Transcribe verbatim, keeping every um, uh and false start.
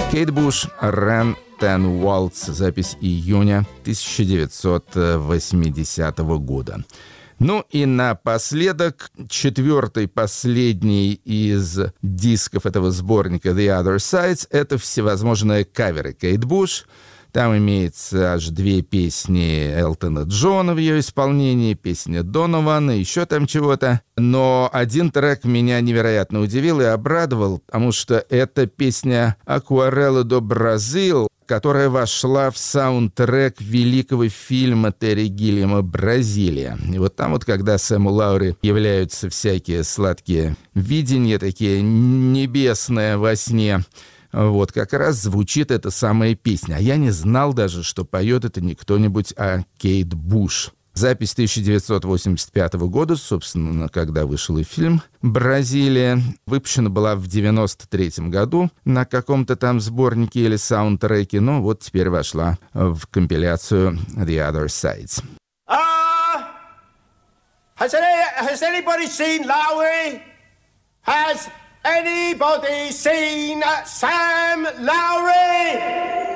Кейт Буш, Run Ten Waltz, запись июня тысяча девятьсот восьмидесятого года. Ну и напоследок, четвертый, последний из дисков этого сборника The Other Sides — это всевозможные каверы Кейт Буш. Там имеется аж две песни Элтона Джона в ее исполнении, песня Донована, еще там чего-то. Но один трек меня невероятно удивил и обрадовал, потому что это песня «Aquarela do Brasil», которая вошла в саундтрек великого фильма Терри Гиллиама «Бразилия». И вот там вот, когда Сэму Лаури являются всякие сладкие видения, такие небесные во сне, вот как раз звучит эта самая песня. А я не знал даже, что поет это не кто-нибудь, а Кейт Буш. Запись тысяча девятьсот восемьдесят пятого года, собственно, когда вышел и фильм «Бразилия». Выпущена была в девяносто третьем году на каком-то там сборнике или саундтреке, но вот теперь вошла в компиляцию The Other Sides. Uh, has, any, has anybody seen Lowry? Has anybody seen Sam Lowry?